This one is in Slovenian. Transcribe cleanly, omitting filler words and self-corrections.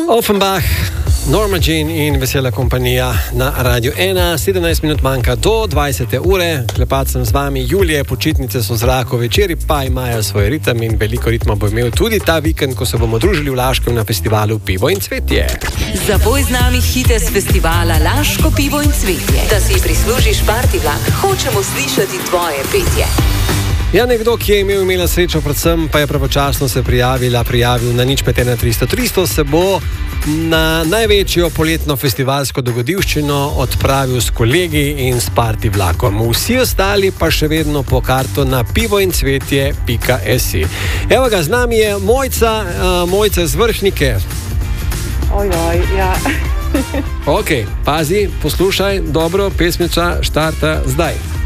Offenbach, Norma Jean in vesela kompanija na Radio 1, 17 minut manjka do 20. ure. Klepat sem z vami, Julije, počitnice so v zraku, večeri pa imajo svoj ritem in veliko ritma bo imel tudi ta vikend, ko se bomo družili v Laškem na festivalu Pivo in cvetje. Zapoj z nami hite z festivala Laško pivo in cvetje. Da si prislužiš party vlak, hočemo slišati tvoje petje. Ja, nekdo, ki je imela srečo, predvsem pa je pravočasno se prijavil na 051 se bo na največjo poletno festivalsko dogodivščino odpravil s kolegi in s party vlakom. Vsi ostali pa še vedno po karto na pivoincvetje.si. Evo ga, z nami je Mojca z Vrhnike. Ojoj, ja. Ok, pazi, poslušaj, dobro, pesmica štarta zdaj.